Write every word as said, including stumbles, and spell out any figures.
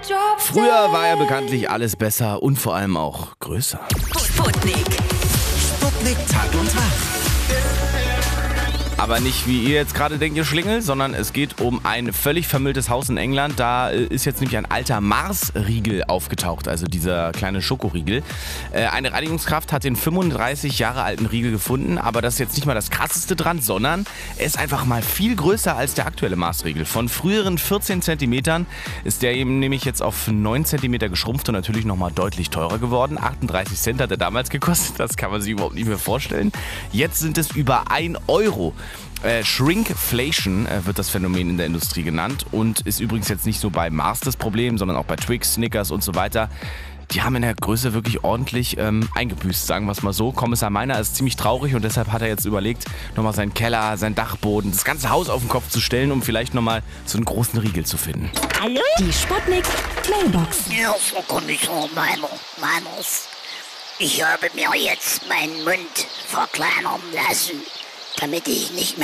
Früher war ja bekanntlich alles besser und vor allem auch größer. Sputnik. Sputnik Tag und Tag. Aber nicht wie ihr jetzt gerade denkt, ihr Schlingel, sondern es geht um ein völlig vermülltes Haus in England. Da ist jetzt nämlich ein alter Mars-Riegel aufgetaucht, also dieser kleine Schokoriegel. Eine Reinigungskraft hat den fünfunddreißig Jahre alten Riegel gefunden, aber das ist jetzt nicht mal das Krasseste dran, sondern er ist einfach mal viel größer als der aktuelle Mars-Riegel. Von früheren vierzehn Zentimetern ist der eben nämlich jetzt auf neun Zentimeter geschrumpft und natürlich nochmal deutlich teurer geworden. achtunddreißig Cent hat er damals gekostet, das kann man sich überhaupt nicht mehr vorstellen. Jetzt sind es über ein Euro. Äh, Shrinkflation äh, wird das Phänomen in der Industrie genannt und ist übrigens jetzt nicht nur bei Mars das Problem, sondern auch bei Twix, Snickers und so weiter. Die haben in der Größe wirklich ordentlich ähm, eingebüßt, sagen wir es mal so. Kommissar Meiner ist ziemlich traurig und deshalb hat er jetzt überlegt, nochmal seinen Keller, seinen Dachboden, das ganze Haus auf den Kopf zu stellen, um vielleicht nochmal so einen großen Riegel zu finden. Hallo? Die Sputnik Mailbox. Ja, Frau Kommissar Meiner, Meiners. Ich habe mir jetzt meinen Mund verkleinern lassen, damit ich nicht mehr